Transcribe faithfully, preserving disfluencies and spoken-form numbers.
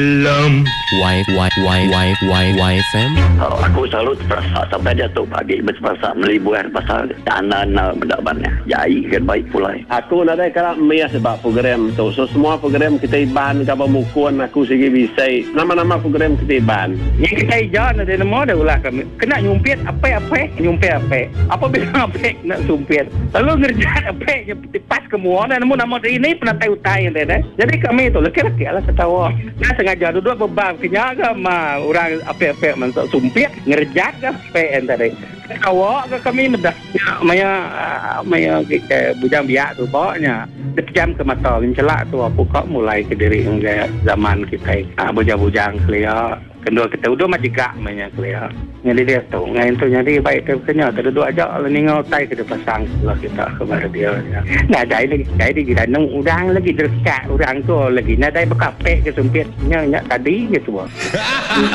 Lum. Y Y Y Y Y Y F M. Oh, aku selalu terasa sampai jatuh pagi berterasa melibuan pasal tanah na mendapannya. Jai kan baik pula. Aku nak ada kalau mia sebab program tu. So semua program kita iban kapal mukuan aku segi bisa. Nama-nama program kita iban. Yang kita ijan ada nama dah ulah kami. Kena nyumpit apa-apa, nyumpit apa. Apa bila apa nak sumpit. Lalu ngerjain apa pas kemuan dan namun nama ini pernah tahu tahu dah. Jadi kami tu laki-laki lah ketawa. Nah sengaja duduk beban kenyaga mah orang apa-apa mentok sumpit ngerjak ke P N tadi. Ketawa ke kami medah. Maya maya ke bujang biak tu bawanya. Depjam ke mata mencelak tu apa kok mulai ke diri zaman kita. Ah bujang-bujang clear. Kedua kita udah majigak banyak clear. Jadi dia tu ngain tu jadi baik tu kenya terduduk aja ningau tai ke pasang lah kita kepada dia. Nah dai lagi dai di kita nang udang lagi dekat orang tu lagi nah dai bekapek ke sempitnya tadi gitu.